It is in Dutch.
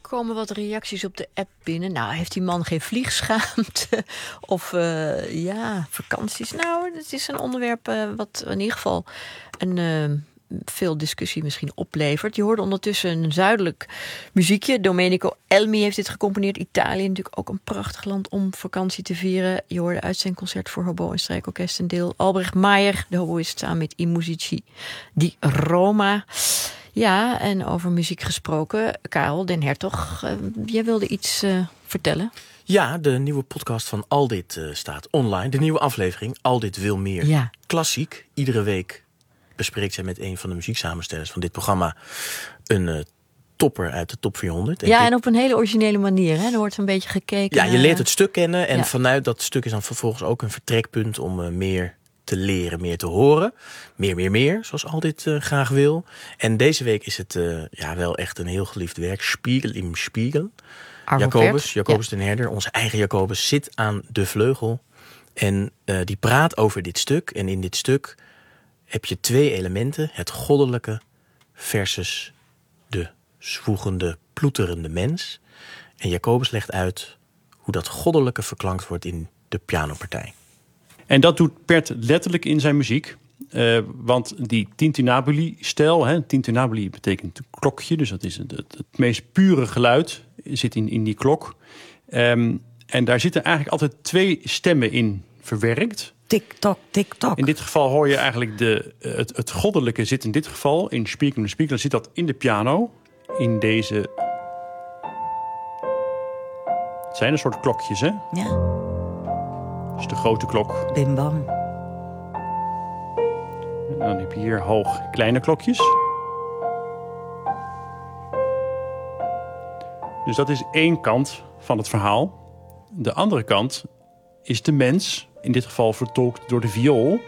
komen wat reacties op de app binnen. Nou, heeft die man geen vliegschaamte? Of vakanties? Nou, het is een onderwerp wat in ieder geval veel discussie misschien oplevert. Je hoorde ondertussen een zuidelijk muziekje. Domenico Elmi heeft dit gecomponeerd. Italië natuurlijk ook een prachtig land om vakantie te vieren. Je hoorde uit zijn concert voor hobo en strijkorkest een deel. Albrecht Meijer, de hoboïst, samen met I Musici di Roma. Ja, en over muziek gesproken. Karel den Hertog, jij wilde iets vertellen? Ja, de nieuwe podcast van Al Dit staat online. De nieuwe aflevering, Al Dit Wil Meer. Ja. Klassiek. Iedere week bespreekt zij met een van de muzieksamenstellers van dit programma een topper uit de top 400. En op een hele originele manier. Hè? Er wordt een beetje gekeken. Ja, je leert het stuk kennen en vanuit dat stuk is dan vervolgens ook een vertrekpunt om meer te leren, meer te horen. Meer, zoals Al Dit graag wil. En deze week is het wel echt een heel geliefd werk. Spiegel im Spiegel. Jacobus den Herder, onze eigen Jacobus, zit aan de vleugel. En die praat over dit stuk. En in dit stuk heb je 2 elementen. Het goddelijke versus de zwoegende, ploeterende mens. En Jacobus legt uit hoe dat goddelijke verklankt wordt in de pianopartij. En dat doet Pert letterlijk in zijn muziek. Want die tintinnabuli-stijl, tintinnabuli betekent klokje, dus dat is het meest pure geluid, zit in die klok. En daar zitten eigenlijk altijd 2 stemmen in verwerkt. Tik-tok, tik-tok. In dit geval hoor je eigenlijk het goddelijke zit in dit geval, in Spiegel, dan zit dat in de piano, in deze. Het zijn een soort klokjes, hè? Ja. Dus de grote klok. Bim bam. En dan heb je hier hoog kleine klokjes. Dus dat is 1 kant van het verhaal. De andere kant is de mens, in dit geval vertolkt door de viool.